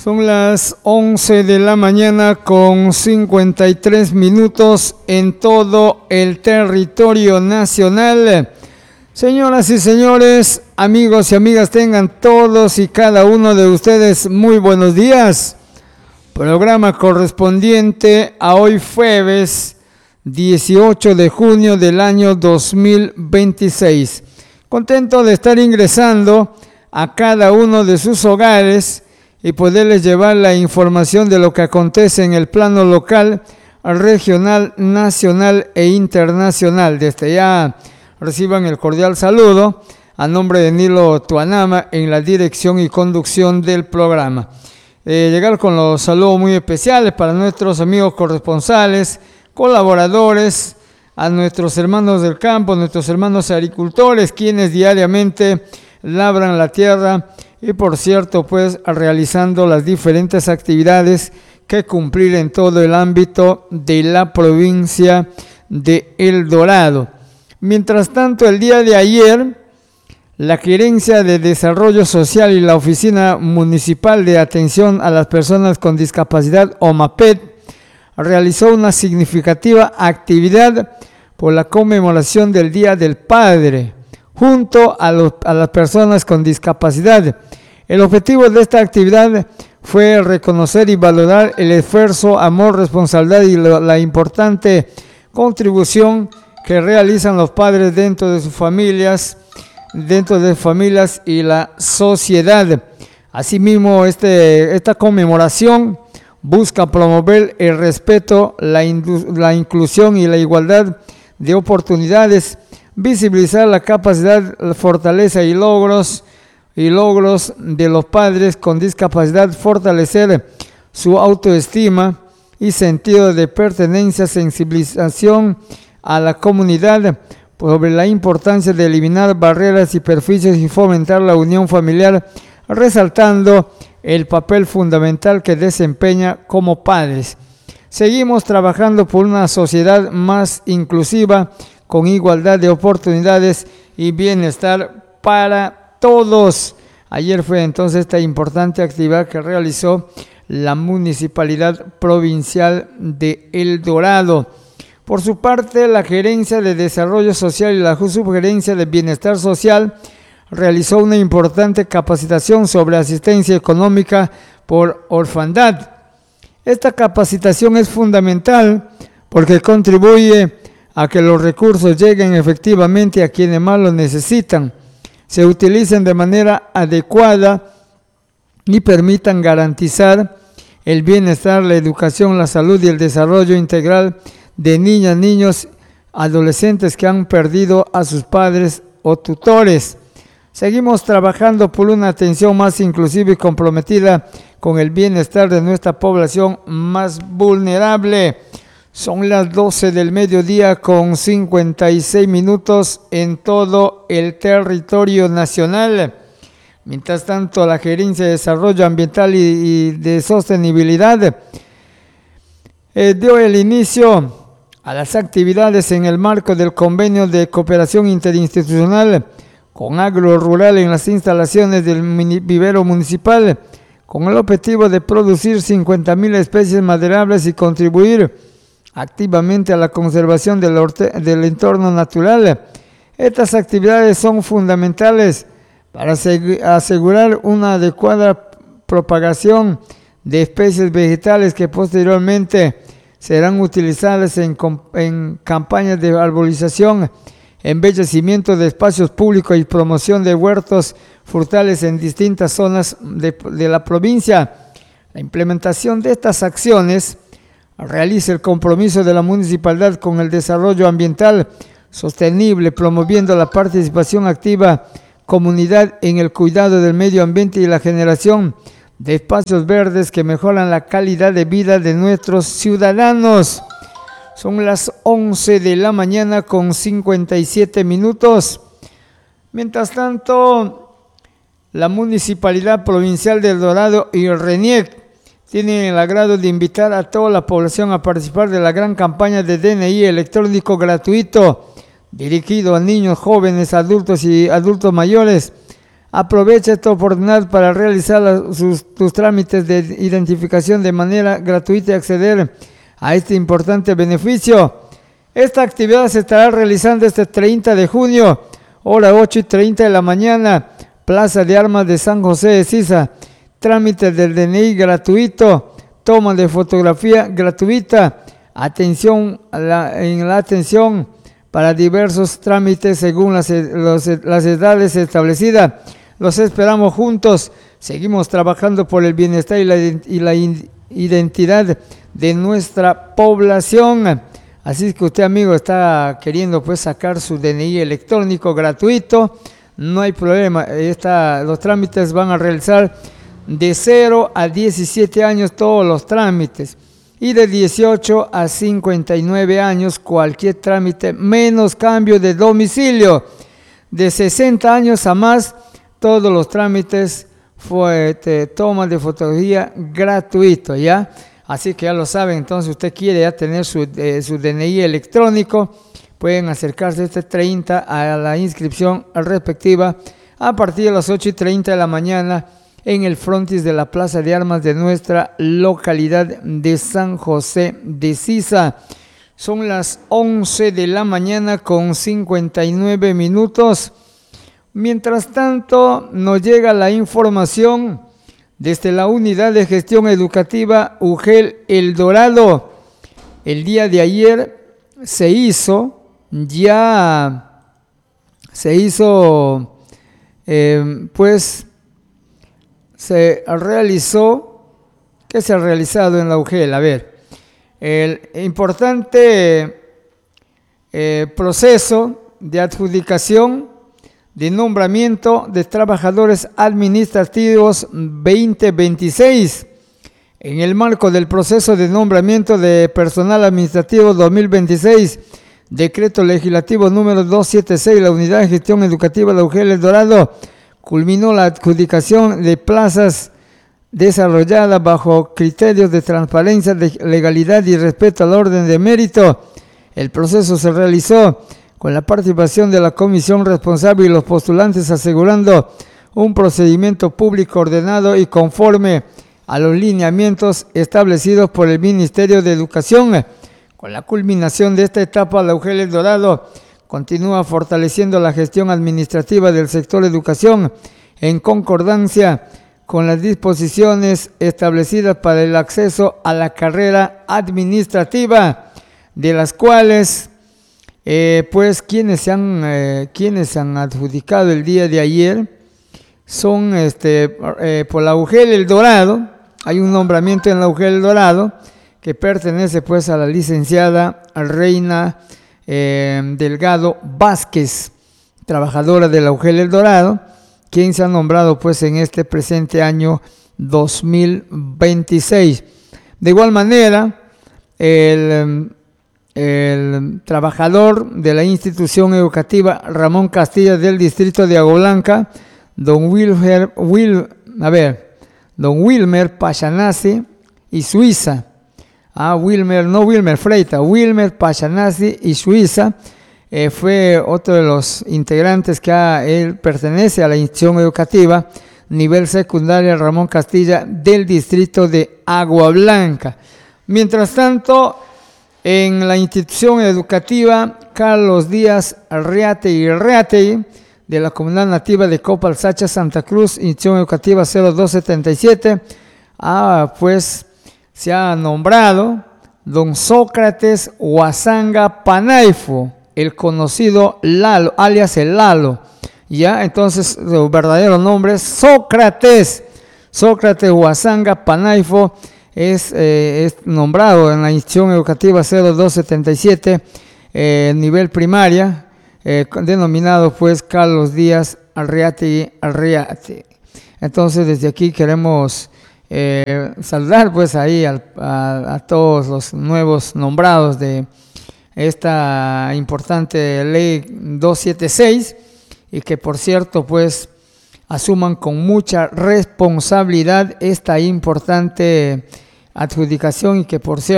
Son las 11 de la mañana con 53 minutos en todo el territorio nacional. Señoras y señores, amigos y amigas, tengan todos y cada uno de ustedes muy buenos días. Programa correspondiente a hoy jueves 18 de junio del año 2026. Contento de estar ingresando a cada uno de sus hogares y poderles llevar la información de lo que acontece en el plano local, regional, nacional e internacional. Desde ya reciban el cordial saludo a nombre de Nilo Tuanama en la dirección y conducción del programa. Llegar con los saludos muy especiales para nuestros amigos corresponsales, colaboradores, a nuestros hermanos del campo, nuestros hermanos agricultores, quienes diariamente labran la tierra y, por cierto, pues realizando las diferentes actividades que cumplir en todo el ámbito de la provincia de El Dorado. Mientras tanto, el día de ayer, la Gerencia de Desarrollo Social y la Oficina Municipal de Atención a las Personas con Discapacidad, OMAPED, realizó una significativa actividad por la conmemoración del Día del Padre, junto a las personas con discapacidad. El objetivo de esta actividad fue reconocer y valorar el esfuerzo, amor, responsabilidad y la importante contribución que realizan los padres dentro de sus familias y la sociedad. Asimismo, esta conmemoración busca promover el respeto, la inclusión y la igualdad de oportunidades, visibilizar la capacidad, la fortaleza y logros de los padres con discapacidad, fortalecer su autoestima y sentido de pertenencia, sensibilización a la comunidad sobre la importancia de eliminar barreras y perjuicios y fomentar la unión familiar, resaltando el papel fundamental que desempeña como padres. Seguimos trabajando por una sociedad más inclusiva, con igualdad de oportunidades y bienestar para todos. Ayer fue entonces esta importante actividad que realizó la Municipalidad Provincial de El Dorado. Por su parte, la Gerencia de Desarrollo Social y la Subgerencia de Bienestar Social realizó una importante capacitación sobre asistencia económica por orfandad. Esta capacitación es fundamental porque contribuye a que los recursos lleguen efectivamente a quienes más lo necesitan, se utilicen de manera adecuada y permitan garantizar el bienestar, la educación, la salud y el desarrollo integral de niñas, niños, adolescentes que han perdido a sus padres o tutores. Seguimos trabajando por una atención más inclusiva y comprometida con el bienestar de nuestra población más vulnerable. Son las 12 del mediodía con 56 minutos en todo el territorio nacional. Mientras tanto, la Gerencia de Desarrollo Ambiental y de Sostenibilidad dio el inicio a las actividades en el marco del convenio de cooperación interinstitucional con Agro Rural en las instalaciones del vivero municipal, con el objetivo de producir 50,000 especies maderables y contribuir activamente a la conservación del entorno natural. Estas actividades son fundamentales para asegurar una adecuada propagación de especies vegetales que posteriormente serán utilizadas en campañas de arbolización, embellecimiento de espacios públicos y promoción de huertos frutales en distintas zonas de la provincia. La implementación de estas acciones realiza el compromiso de la municipalidad con el desarrollo ambiental sostenible, promoviendo la participación activa comunidad en el cuidado del medio ambiente y la generación de espacios verdes que mejoran la calidad de vida de nuestros ciudadanos. Son las 11 de la mañana con 57 minutos. Mientras tanto, la Municipalidad Provincial de El Dorado y el RENIEC tienen el agrado de invitar a toda la población a participar de la gran campaña de DNI electrónico gratuito dirigido a niños, jóvenes, adultos y adultos mayores, Aprovecha esta oportunidad para realizar tus trámites de identificación de manera gratuita y acceder a este importante beneficio. Esta actividad se estará realizando este 30 de junio, hora 8:30 de la mañana, Plaza de Armas de San José de Sisa. Trámite del DNI gratuito, toma de fotografía gratuita, atención en la atención para diversos trámites según las edades establecidas. Los esperamos juntos. Seguimos trabajando por el bienestar y la identidad de nuestra población. Así que usted, amigo, está queriendo pues sacar su DNI electrónico gratuito, no hay problema. Los trámites van a realizar de 0 a 17 años todos los trámites y de 18 a 59 años cualquier trámite menos cambio de domicilio. De 60 años a más todos los trámites toma de fotografía gratuito, ¿ya? Así que ya lo saben. Entonces usted quiere ya tener su DNI electrónico, pueden acercarse este 30 a la inscripción respectiva a partir de las 8:30 de la mañana en el frontis de la Plaza de Armas de nuestra localidad de San José de Sisa. Son las 11 de la mañana con 59 minutos. Mientras tanto, nos llega la información desde la Unidad de Gestión Educativa UGEL El Dorado. El día de ayer se realizó, ¿qué se ha realizado en la UGEL? A ver, el importante proceso de adjudicación de nombramiento de trabajadores administrativos 2026. En el marco del proceso de nombramiento de personal administrativo 2026, decreto legislativo número 276, la Unidad de Gestión Educativa de la UGEL El Dorado culminó la adjudicación de plazas desarrollada bajo criterios de transparencia, de legalidad y respeto al orden de mérito. El proceso se realizó con la participación de la comisión responsable y los postulantes, asegurando un procedimiento público ordenado y conforme a los lineamientos establecidos por el Ministerio de Educación. Con la culminación de esta etapa, la UGEL El Dorado continúa fortaleciendo la gestión administrativa del sector educación en concordancia con las disposiciones establecidas para el acceso a la carrera administrativa, de las cuales quienes se han adjudicado el día de ayer son por la UGEL El Dorado. Hay un nombramiento en la UGEL El Dorado que pertenece pues a la licenciada Reina Delgado Vázquez, trabajadora de la UGEL El Dorado, quien se ha nombrado pues en este presente año 2026. De igual manera, el trabajador de la institución educativa Ramón Castilla del distrito de Agua Blanca, don Wilmer Pachanasi y Suiza. Wilmer Pachanasi y Suiza fue otro de los integrantes que él pertenece a la institución educativa nivel secundaria Ramón Castilla del distrito de Agua Blanca. Mientras tanto, en la institución educativa Carlos Díaz Reategui de la comunidad nativa de Copalsacha, Santa Cruz, institución educativa 0277, se ha nombrado don Sócrates Huazanga Panaifo, el conocido Lalo, alias el Lalo. Ya, entonces su verdadero nombre es Sócrates Huazanga Panaifo. Es nombrado en la institución educativa 0277, nivel primaria, denominado pues Carlos Díaz Arreate. Entonces desde aquí queremos saludar pues ahí a todos los nuevos nombrados de esta importante ley 276, y que por cierto pues asuman con mucha responsabilidad esta importante adjudicación, y que por cierto